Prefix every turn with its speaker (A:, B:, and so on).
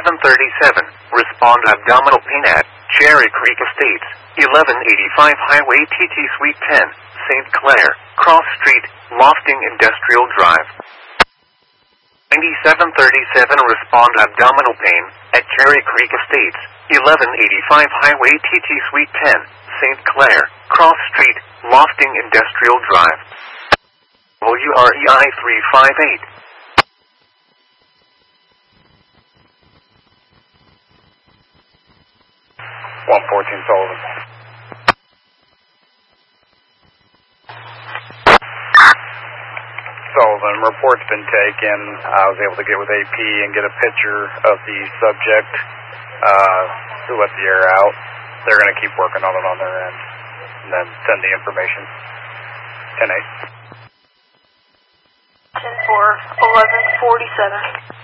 A: 9737. Respond abdominal pain at Cherry Creek Estates, 1185 Highway TT Suite 10, St. Clair, Cross Street, Lofting Industrial Drive. 9737. Respond abdominal pain at Cherry Creek Estates, 1185 Highway TT Suite 10, St. Clair, Cross Street, Lofting Industrial Drive. WREI 358.
B: 114 Sullivan. Sullivan, report's been taken. I was able to get with AP and get a picture of the subject who let the air out. They're going to keep working on it on their end and then send the information. 10-8.
C: 10-4, 1147.